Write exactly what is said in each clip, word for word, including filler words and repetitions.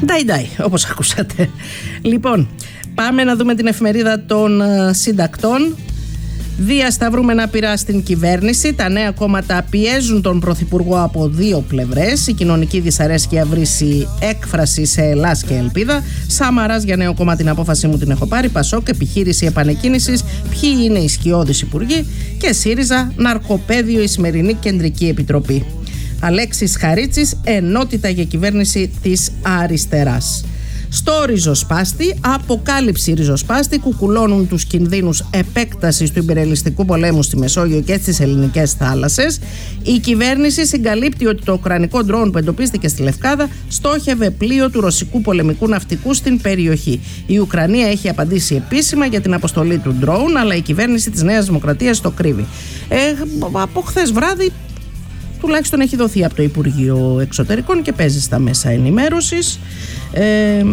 Ντάι ντάι, όπως ακούσατε. Λοιπόν, πάμε να δούμε την εφημερίδα των συντακτών. Διασταυρούμενα πειρά στην κυβέρνηση. Τα νέα κόμματα πιέζουν τον Πρωθυπουργό από δύο πλευρές. Η κοινωνική δυσαρέσκεια βρίσκει έκφραση σε Ελλάς και ελπίδα. Σαμαράς για νέο κόμμα, την απόφαση μου την έχω πάρει. Πασόκ, επιχείρηση επανεκκίνησης. Ποιοι είναι οι σκιώδεις υπουργοί. Και ΣΥΡΙΖΑ, ναρκοπαίδιο η σημερινή κεντρική επιτροπή. Αλέξης Χαρίτσης, ενότητα για κυβέρνηση της αριστεράς. Στο ριζοσπάστη, αποκάλυψη ριζοσπάστη, κουκουλώνουν τους κινδύνους επέκτασης του ιμπεριαλιστικού πολέμου στη Μεσόγειο και στις ελληνικές θάλασσες. Η κυβέρνηση συγκαλύπτει ότι το ουκρανικό ντρόουν που εντοπίστηκε στη Λευκάδα στόχευε πλοίο του ρωσικού πολεμικού ναυτικού στην περιοχή. Η Ουκρανία έχει απαντήσει επίσημα για την αποστολή του ντρόουν, αλλά η κυβέρνηση της Νέας Δημοκρατίας το κρύβει. Ε, από χθες βράδυ τουλάχιστον έχει δοθεί από το Υπουργείο Εξωτερικών και παίζει στα μέσα ενημέρωσης ε,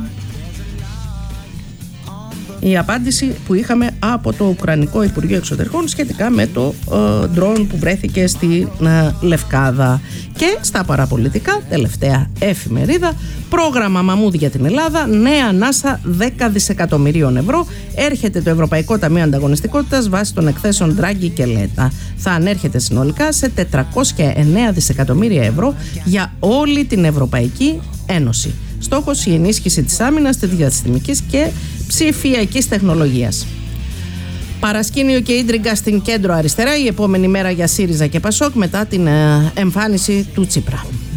η απάντηση που είχαμε από το Ουκρανικό Υπουργείο Εξωτερικών σχετικά με το ε, ντρόουν που βρέθηκε στη ε, Λευκάδα. Και στα παραπολιτικά, τελευταία εφημερίδα, πρόγραμμα Μαμούδ για την Ελλάδα, νέα ανάσα δέκα δισεκατομμυρίων ευρώ. Έρχεται το Ευρωπαϊκό Ταμείο Ανταγωνιστικότητας βάσει των εκθέσεων Ντράγκη και Λέτα. Θα ανέρχεται συνολικά σε τετρακόσια εννέα δισεκατομμύρια ευρώ για όλη την Ευρωπαϊκή Ένωση. Στόχος η ενίσχυση της άμυνας, της διαστημικής και ψηφιακής τεχνολογίας. Παρασκήνιο και ίντριγκα στην κέντρο αριστερά, η επόμενη μέρα για ΣΥΡΙΖΑ και ΠΑΣΟΚ μετά την εμφάνιση του Τσίπρα.